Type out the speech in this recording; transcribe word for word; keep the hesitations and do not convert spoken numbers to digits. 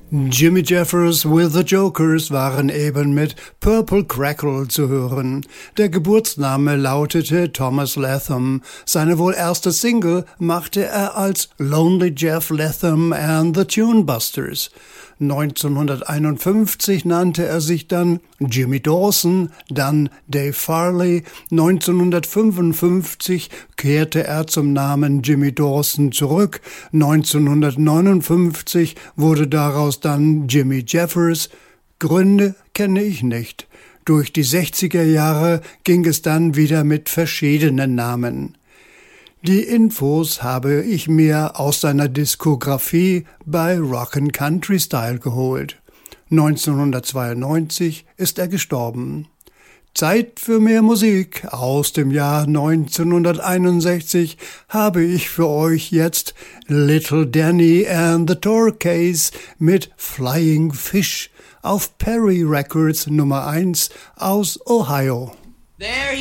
Jimmy Jeffers with the Jokers waren eben mit Purple Crackle zu hören. Der Geburtsname lautete Thomas Latham. Seine wohl erste Single machte er als Lonely Jeff Latham and the Tunebusters. neunzehnhunderteinundfünfzig nannte er sich dann Jimmy Dawson, dann Dave Farley. neunzehnhundertfünfundfünfzig kehrte er zum Namen Jimmy Dawson zurück. neunzehnhundertneunundfünfzig wurde daraus dann Jimmy Jeffers. Gründe kenne ich nicht. Durch die sechziger Jahre ging es dann wieder mit verschiedenen Namen. Die Infos habe ich mir aus seiner Diskografie bei Rockin' Country Style geholt. neunzehnhundertzweiundneunzig ist er gestorben. Zeit für mehr Musik. Aus dem Jahr neunzehnhunderteinundsechzig habe ich für euch jetzt Little Danny and the Torquays mit Flying Fish auf Perry Records Nummer eins aus Ohio. There